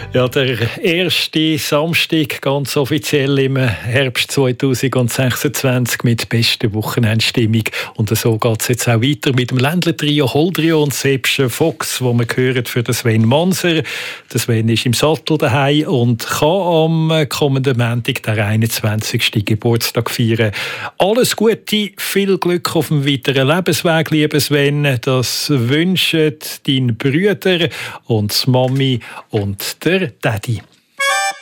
Ja, der erste Samstag ganz offiziell im Herbst 2026 mit bester Wochenendstimmung. Und so geht es jetzt auch weiter mit dem Ländler-Trio Holdrio und Sebsche Fox, wo wir hören für den Sven Manser. Der Sven ist im Sattel daheim und kann am kommenden Montag, der 21. Geburtstag feiern. Alles Gute, viel Glück auf dem weiteren Lebensweg, lieber Sven. Das wünschen dein Brüder und die Mami und der Daddy.